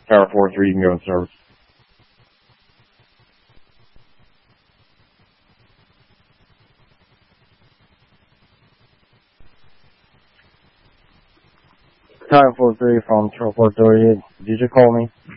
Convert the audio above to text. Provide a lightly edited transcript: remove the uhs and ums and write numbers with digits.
Tower 4-3, you can go in service. Tower 4-3 from Tower 4-3, did you call me?